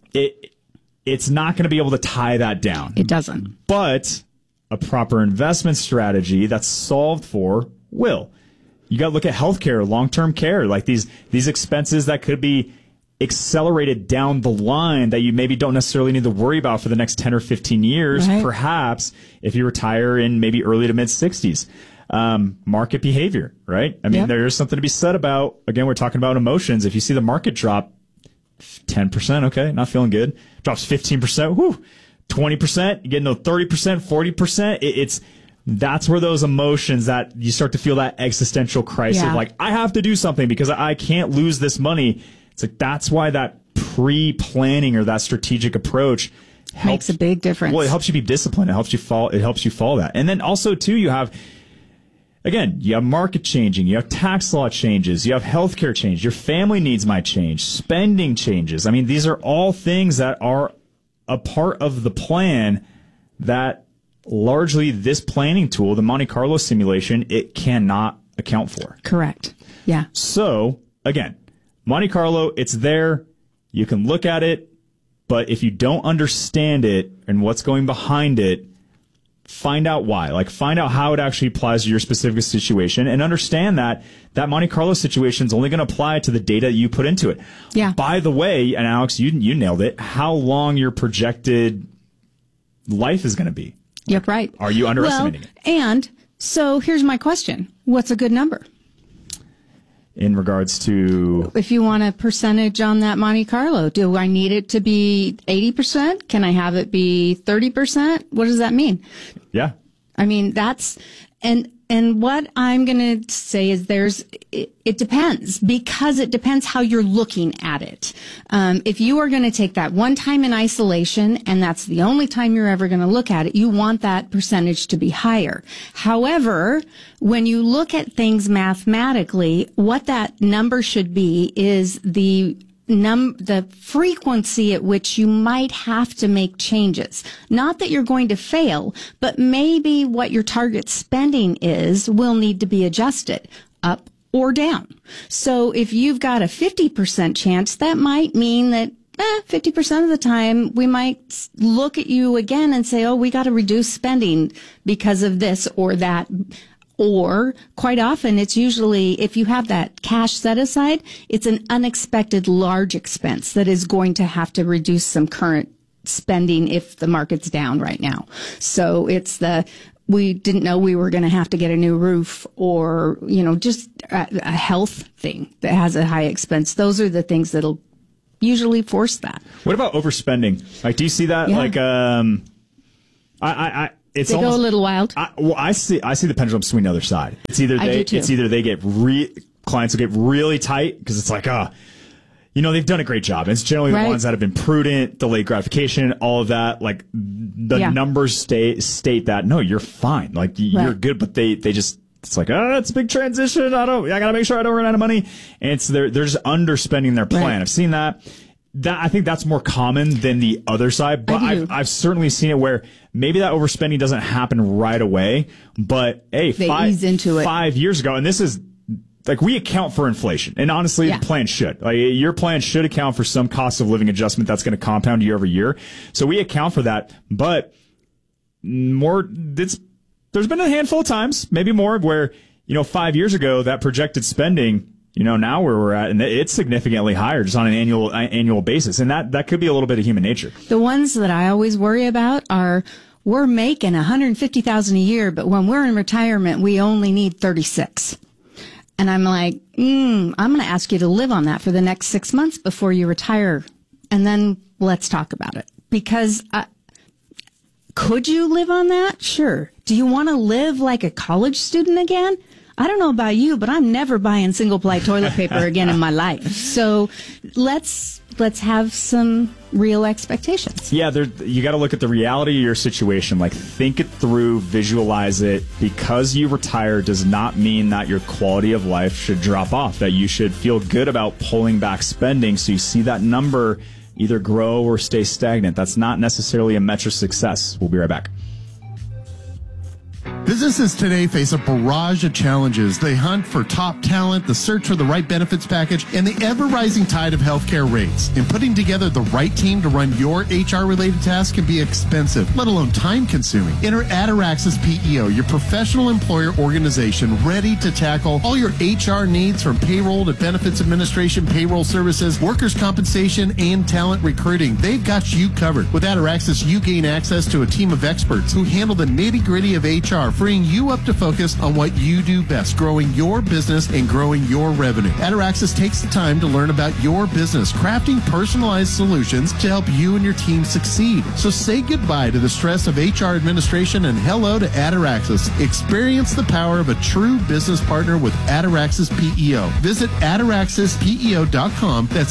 it's not going to be able to tie that down. It doesn't. But a proper investment strategy that's solved for will. You got to look at healthcare, long-term care, like these expenses that could be accelerated down the line that you maybe don't necessarily need to worry about for the next 10 or 15 years, perhaps if you retire in maybe early to mid-60s. Market behavior, right? I mean, there's something to be said about, again, we're talking about emotions. If you see the market drop 10%, okay, not feeling good. Drops 15%, whoo, 20%, you get into 30%, 40%. That's where those emotions that you start to feel that existential crisis of like, I have to do something because I can't lose this money. It's like, that's why that pre-planning or that strategic approach makes a big difference. Well, it helps you be disciplined. It helps you follow that. And then also too, you have market changing, you have tax law changes, you have healthcare change, your family needs might change, spending changes. I mean, these are all things that are a part of the plan that largely this planning tool, the Monte Carlo simulation, it cannot account for. Correct. Yeah. So again, Monte Carlo, it's there. You can look at it, but if you don't understand it and what's going behind it, find out why. Like, find out how it actually applies to your specific situation and understand that Monte Carlo situation is only going to apply to the data you put into it. Yeah. By the way, and Alex, you nailed it, how long your projected life is going to be. Yep, right. Are you underestimating it? And so here's my question. What's a good number? In regards to... If you want a percentage on that Monte Carlo, do I need it to be 80%? Can I have it be 30%? What does that mean? Yeah. I mean, and And what I'm going to say is it depends, because it depends how you're looking at it. If you are going to take that one time in isolation and that's the only time you're ever going to look at it, you want that percentage to be higher. However, when you look at things mathematically, what that number should be is the frequency at which you might have to make changes. Not that you're going to fail, but maybe what your target spending will need to be adjusted up or down. So if you've got a 50% chance, that might mean that 50% of the time we might look at you again and say, oh, we got to reduce spending because of this or that. Or quite often, it's usually, if you have that cash set aside, it's an unexpected large expense that is going to have to reduce some current spending if the market's down right now. So it's we didn't know we were going to have to get a new roof, or, just a health thing that has a high expense. Those are the things that'll usually force that. What about overspending? Like, do you see that? Yeah. Like, It's they go a little wild. I see the pendulum swing the other side. It's either they get clients will get really tight because it's like, they've done a great job. And it's generally the ones that have been prudent, delayed gratification, all of that. Like the numbers state that no, you're fine. Like you're good, but they just. It's like, it's a big transition. I gotta make sure I don't run out of money. And they're just underspending their plan. Right. I've seen that. I think that's more common than the other side, but I've certainly seen it where maybe that overspending doesn't happen right away, but they ease into it 5 years ago, and this is like we account for inflation, and honestly, the plan should. Like your plan should account for some cost of living adjustment that's going to compound year over year. So we account for that, but there's been a handful of times, maybe more, where 5 years ago that projected spending. Now where we're at, and it's significantly higher just on an annual basis. And that could be a little bit of human nature. The ones that I always worry about are, we're making $150,000 a year, but when we're in retirement, we only need 36. And I'm like, I'm going to ask you to live on that for the next 6 months before you retire. And then let's talk about it. Because could you live on that? Sure. Do you want to live like a college student again? I don't know about you, but I'm never buying single-ply toilet paper again in my life. So let's have some real expectations. Yeah, you got to look at the reality of your situation. Like, think it through, visualize it. Because you retire does not mean that your quality of life should drop off, that you should feel good about pulling back spending so you see that number either grow or stay stagnant. That's not necessarily a measure of success. We'll be right back. Businesses today face a barrage of challenges. They hunt for top talent, the search for the right benefits package, and the ever-rising tide of healthcare rates. And putting together the right team to run your HR-related tasks can be expensive, let alone time-consuming. Enter Ataraxis PEO, your professional employer organization ready to tackle all your HR needs, from payroll to benefits administration, payroll services, workers' compensation, and talent recruiting. They've got you covered. With Ataraxis, you gain access to a team of experts who handle the nitty-gritty of HR, freeing you up to focus on what you do best, growing your business and growing your revenue. Ataraxis takes the time to learn about your business, crafting personalized solutions to help you and your team succeed. So say goodbye to the stress of HR administration and hello to Ataraxis. Experience the power of a true business partner with Ataraxis PEO. Visit ataraxispeo.com. That's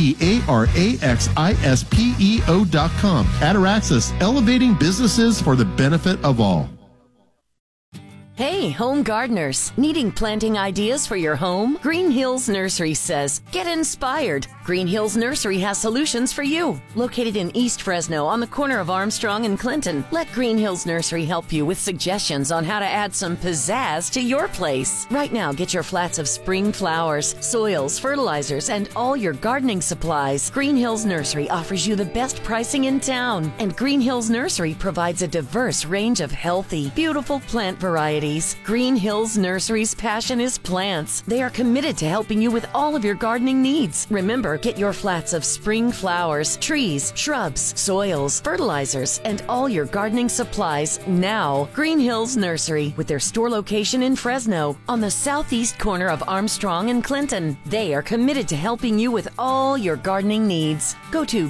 ATARAXISPEO.com. Ataraxis, elevating businesses for the benefit of all. Hey, home gardeners. Needing planting ideas for your home? Green Hills Nursery says, get inspired. Green Hills Nursery has solutions for you. Located in East Fresno on the corner of Armstrong and Clinton, let Green Hills Nursery help you with suggestions on how to add some pizzazz to your place. Right now, get your flats of spring flowers, soils, fertilizers, and all your gardening supplies. Green Hills Nursery offers you the best pricing in town. And Green Hills Nursery provides a diverse range of healthy, beautiful plant varieties. Green Hills Nursery's passion is plants. They are committed to helping you with all of your gardening needs. Remember, get your flats of spring flowers, trees, shrubs, soils, fertilizers, and all your gardening supplies now. Green Hills Nursery, with their store location in Fresno on the southeast corner of Armstrong and Clinton. They are committed to helping you with all your gardening needs. Go to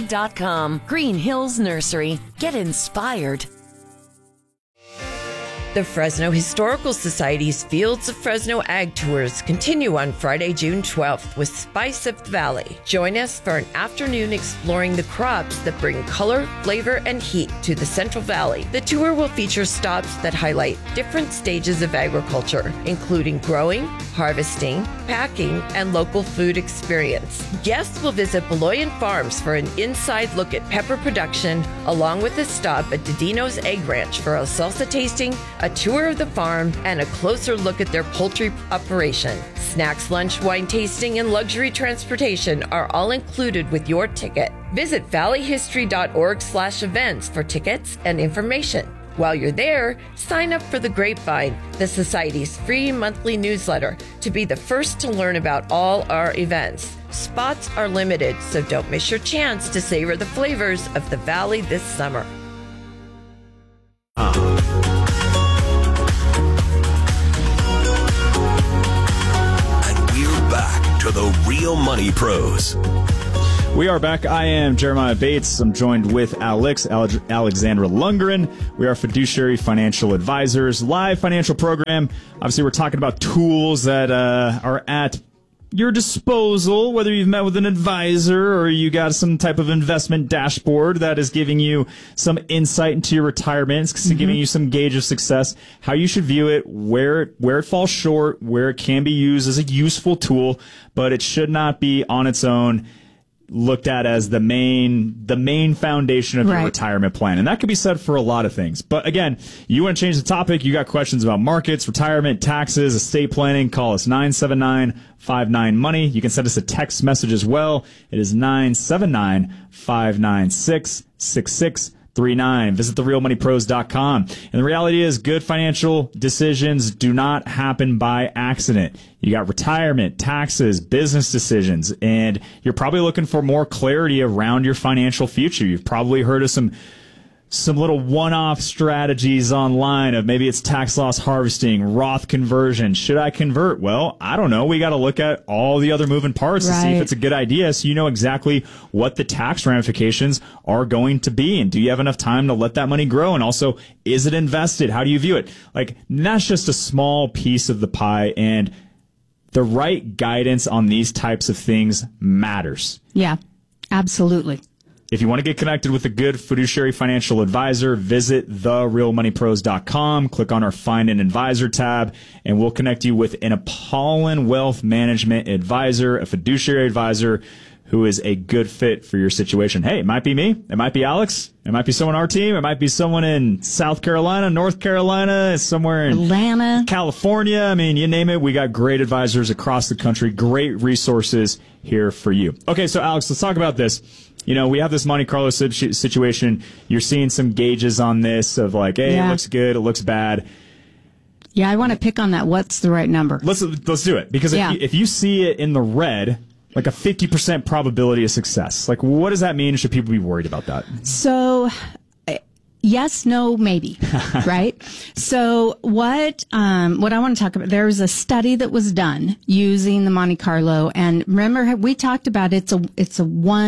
greenhillsnursery.com. Green Hills Nursery. Get inspired. The Fresno Historical Society's Fields of Fresno Ag Tours continue on Friday, June 12th with Spice of the Valley. Join us for an afternoon exploring the crops that bring color, flavor, and heat to the Central Valley. The tour will feature stops that highlight different stages of agriculture, including growing, harvesting, packing, and local food experience. Guests will visit Beloyan Farms for an inside look at pepper production, along with a stop at Didino's Egg Ranch for a salsa tasting, a tour of the farm, and a closer look at their poultry operation. Snacks, lunch, wine tasting, and luxury transportation are all included with your ticket. Visit valleyhistory.org/events for tickets and information. While you're there, sign up for The Grapevine, the Society's free monthly newsletter, to be the first to learn about all our events. Spots are limited, so don't miss your chance to savor the flavors of the Valley this summer. To the Real Money Pros. We are back. I am Jeremiah Bates. I'm joined with Alexandra Lundgren. We are fiduciary financial advisors, live financial program. Obviously, we're talking about tools that are at your disposal, whether you've met with an advisor or you got some type of investment dashboard that is giving you some insight into your retirement, it's giving you some gauge of success, how you should view it, where it falls short, where it can be used as a useful tool, but it should not be on its own looked at as the main foundation of your retirement plan. And that could be said for a lot of things. But again, you want to change the topic, you got questions about markets, retirement, taxes, estate planning, call us 979-59-MONEY. You can send us a text message as well. It is 979-596-6639. Visit therealmoneypros.com. And the reality is, good financial decisions do not happen by accident. You got retirement, taxes, business decisions, and you're probably looking for more clarity around your financial future. You've probably heard of some little one-off strategies online of maybe it's tax loss harvesting, Roth conversion. Should I convert? Well, I don't know. We got to look at all the other moving parts to see if it's a good idea, so you know exactly what the tax ramifications are going to be. And do you have enough time to let that money grow? And also, is it invested? How do you view it? Like, that's just a small piece of the pie, and the right guidance on these types of things matters. Yeah, absolutely. If you want to get connected with a good fiduciary financial advisor, visit therealmoneypros.com. Click on our Find an Advisor tab, and we'll connect you with an Apollon Wealth Management advisor, a fiduciary advisor who is a good fit for your situation. Hey, it might be me. It might be Alex. It might be someone on our team. It might be someone in South Carolina, North Carolina, somewhere in Atlanta, California. I mean, you name it. We got great advisors across the country, great resources here for you. Okay, so Alex, let's talk about this. You know, we have this Monte Carlo situation. You're seeing some gauges on this of like, hey, it looks good, it looks bad. Yeah, I want to pick on that. What's the right number? Let's do it. Because if you see it in the red, like a 50% probability of success, like what does that mean? Should people be worried about that? So, yes, no, maybe, right? So what I want to talk about, there was a study that was done using the Monte Carlo, and remember we talked about it's a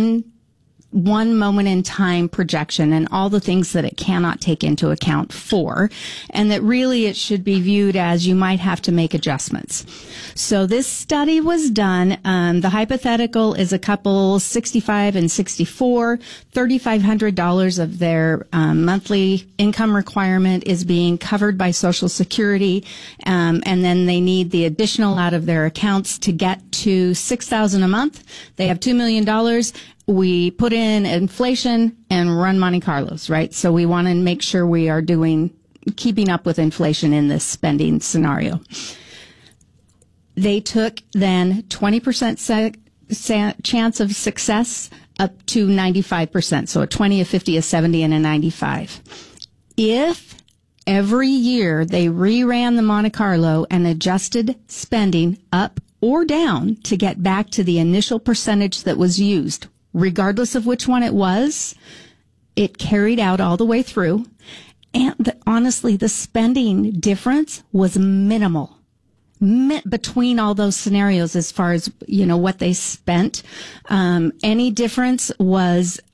one moment in time projection and all the things that it cannot take into account for, and that really it should be viewed as you might have to make adjustments. So this study was done. The hypothetical is a couple 65 and 64, $3,500 of their monthly income requirement is being covered by Social Security, and then they need the additional out of their accounts to get to $6,000 a month. They have $2 million. We put in inflation and run Monte Carlos, right? So we want to make sure we are keeping up with inflation in this spending scenario. They took then 20% chance of success up to 95%. So a 20, a 50, a 70, and a 95. If every year they reran the Monte Carlo and adjusted spending up or down to get back to the initial percentage that was used, regardless of which one it was, it carried out all the way through. And honestly, the spending difference was minimal between all those scenarios as far as, what they spent. Any difference was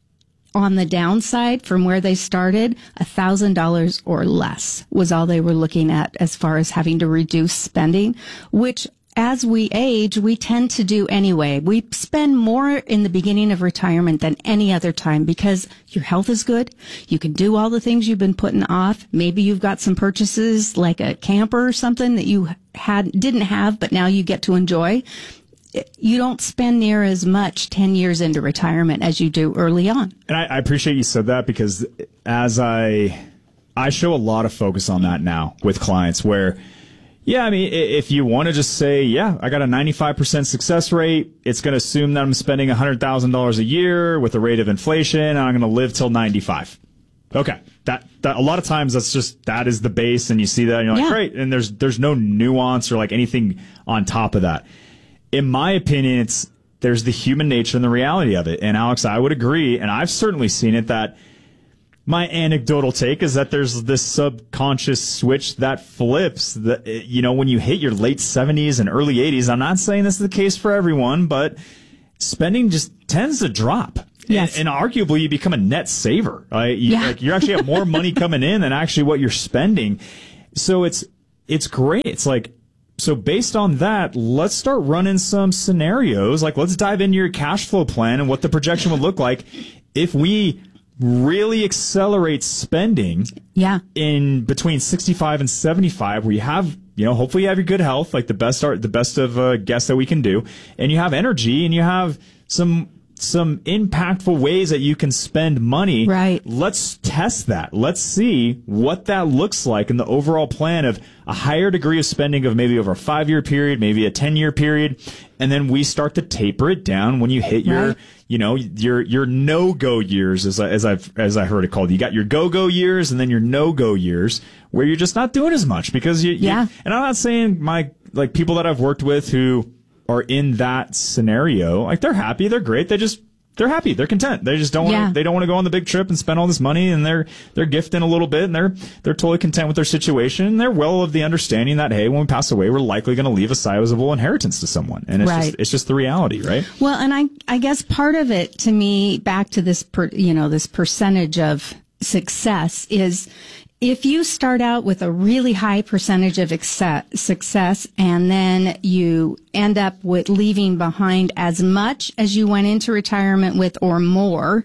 on the downside from where they started, $1,000 or less was all they were looking at as far as having to reduce spending, which as we age, we tend to do anyway. We spend more in the beginning of retirement than any other time because your health is good. You can do all the things you've been putting off. Maybe you've got some purchases like a camper or something that you didn't have, but now you get to enjoy. You don't spend near as much 10 years into retirement as you do early on. And I appreciate you said that because as I show a lot of focus on that now with clients where, yeah, I mean, if you want to just say, yeah, I got a 95% success rate, it's going to assume that I'm spending $100,000 a year with a rate of inflation, and I'm going to live till 95. Okay. That a lot of times that is the base, and you see that, and you're like, great, and there's no nuance or like anything on top of that. In my opinion, there's the human nature and the reality of it. And Alex, I would agree, and I've certainly seen it, that my anecdotal take is that there's this subconscious switch that flips that, when you hit your late 70s and early 80s. I'm not saying this is the case for everyone, but spending just tends to drop. Yes. And arguably you become a net saver. You actually have more money coming in than actually what you're spending. So it's great. It's like, so based on that, let's start running some scenarios. Like, let's dive into your cash flow plan and what the projection would look like if we really accelerate spending in between 65 and 75, where you have, hopefully you have your good health, like the best of guess that we can do, and you have energy, and you have some impactful ways that you can spend money. Right. Let's test that. Let's see what that looks like in the overall plan of a higher degree of spending of maybe over a 5-year period, maybe a 10-year period. And then we start to taper it down when you hit your no-go years, as I heard it called. You got your go-go years and then your no-go years where you're just not doing as much because and I'm not saying people that I've worked with who are in that scenario, like they're happy, they're great, they're happy, they're content. They just don't want they don't want to go on the big trip and spend all this money, and they're gifting a little bit, and they're totally content with their situation, and they're well of the understanding that, hey, when we pass away, we're likely going to leave a sizable inheritance to someone, and it's just the reality, right? Well, and I guess part of it, to me, back to this this percentage of success is, if you start out with a really high percentage of success and then you end up with leaving behind as much as you went into retirement with or more,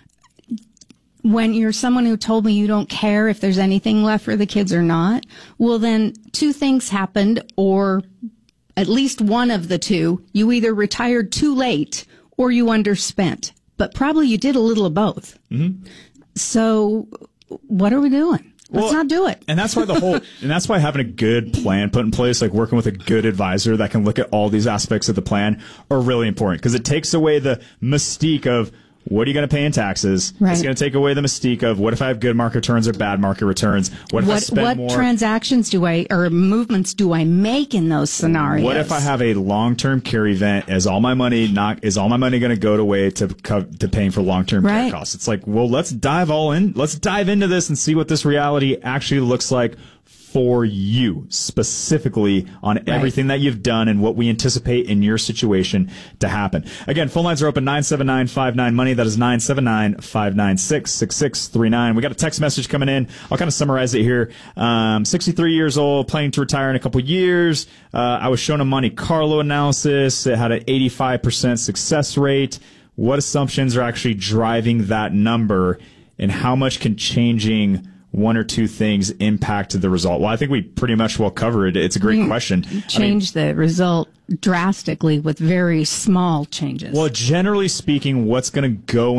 when you're someone who told me you don't care if there's anything left for the kids or not, well, then two things happened, or at least one of the two. You either retired too late or you underspent, but probably you did a little of both. Mm-hmm. So what are we doing? Let's not do it. And that's why having a good plan put in place, like working with a good advisor that can look at all these aspects of the plan, are really important, because it takes away the mystique of, what are you going to pay in taxes? Right. It's going to take away the mystique of, what if I have good market returns or bad market returns? What if I spend more? What transactions or movements do I make in those scenarios? What if I have a long-term care event? Is all my money going to go away to paying for long-term care costs? It's like, well, let's dive into this and see what this reality actually looks like for you specifically on everything that you've done and what we anticipate in your situation to happen. Again, phone lines are open, 979-59-MONEY. That is 979-596-6639. We got a text message coming in. I'll kind of summarize it here. 63 years old, planning to retire in a couple years. I was shown a Monte Carlo analysis. It had an 85% success rate. What assumptions are actually driving that number, and how much can changing one or two things impact the result? Well, I think we pretty much well covered it. It's a great question. Change the result drastically with very small changes. Well, generally speaking, what's going to go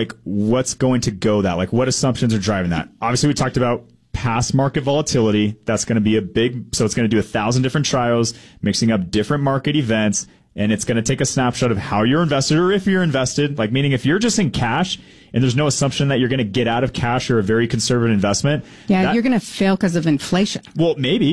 that? Like, what assumptions are driving that? Obviously, we talked about past market volatility. That's going to be so it's going to do 1,000 different trials, mixing up different market events, and it's going to take a snapshot of how you're invested, or if you're invested, like, meaning if you're just in cash and there's no assumption that you're going to get out of cash or a very conservative investment. Yeah, you're going to fail because of inflation. Well, maybe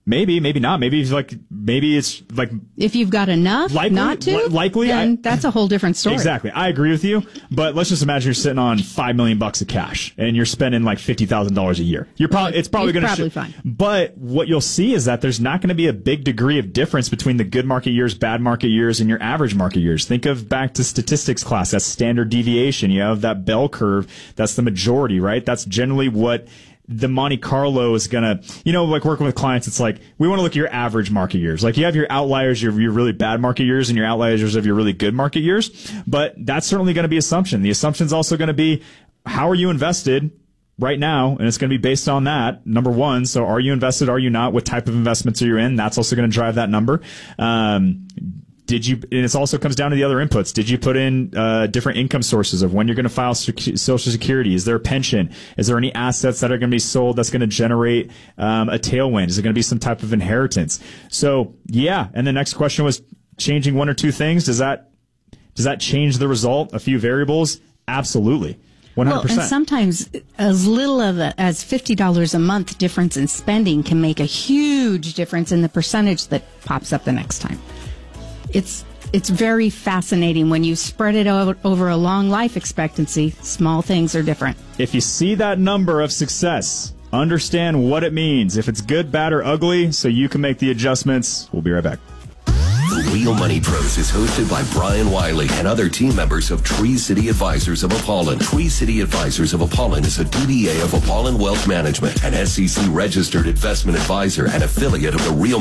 Maybe not. Maybe it's like if you've got enough not to, then that's a whole different story. Exactly. I agree with you. But let's just imagine you're sitting on $5 million of cash and you're spending like $50,000 a year. It's probably going to fine. But what you'll see is that there's not going to be a big degree of difference between the good market years, bad market years, and your average market years. Think of back to statistics class. That's standard deviation. You have that bell curve. That's the majority, right? That's generally what the Monte Carlo is going to, like working with clients, it's like, we want to look at your average market years. Like you have your outliers, your really bad market years, and your outliers of your really good market years. But that's certainly going to be assumption. The assumption is also going to be, how are you invested right now? And it's going to be based on that, number one. So are you invested? Are you not? What type of investments are you in? That's also going to drive that number. And it also comes down to the other inputs. Did you put in different income sources of when you're going to file Social Security? Is there a pension? Is there any assets that are going to be sold that's going to generate a tailwind? Is it going to be some type of inheritance? So, yeah. And the next question was changing one or two things. Does that change the result? A few variables? Absolutely. 100%. Well, and sometimes as little as $50 a month difference in spending can make a huge difference in the percentage that pops up the next time. It's very fascinating when you spread it out over a long life expectancy. Small things are different. If you see that number of success, understand what it means. If it's good, bad, or ugly, so you can make the adjustments. We'll be right back. The Real Money Pros is hosted by Brian Wiley and other team members of Tree City Advisors of Apollon. Tree City Advisors of Apollon is a DBA of Apollon Wealth Management, an SEC-registered investment advisor and affiliate of the Real